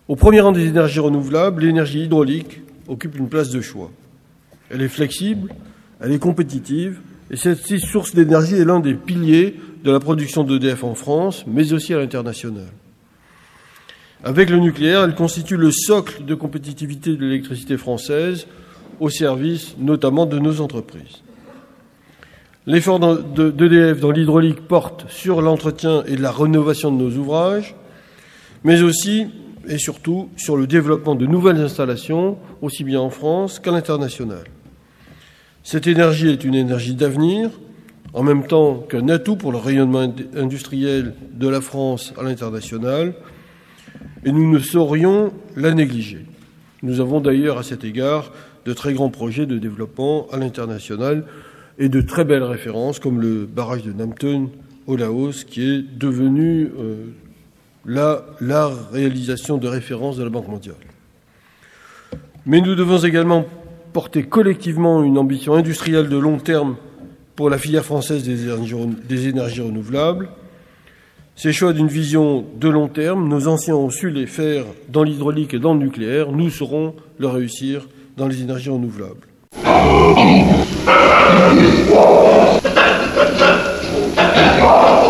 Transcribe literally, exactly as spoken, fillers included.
Au premier rang des énergies renouvelables, l'énergie hydraulique occupe une place de choix. Elle est flexible, elle est compétitive, et cette source d'énergie est l'un des piliers de la production d'E D F en France, mais aussi à l'international. Avec le nucléaire, elle constitue le socle de compétitivité de l'électricité française, au service notamment de nos entreprises. L'effort d'E D F dans l'hydraulique porte sur l'entretien et la rénovation de nos ouvrages, mais aussi et surtout sur le développement de nouvelles installations, aussi bien en France qu'à l'international. Cette énergie est une énergie d'avenir, en même temps qu'un atout pour le rayonnement industriel de la France à l'international, et nous ne saurions la négliger. Nous avons d'ailleurs à cet égard de très grands projets de développement à l'international et de très belles références comme le barrage de Namtön au Laos, qui est devenu euh, la, la réalisation de référence de la Banque mondiale. Mais nous devons également porter collectivement une ambition industrielle de long terme pour la filière française des énergies, des énergies renouvelables. Ces choix d'une vision de long terme, nos anciens ont su les faire dans l'hydraulique et dans le nucléaire. Nous saurons le réussir dans les énergies renouvelables.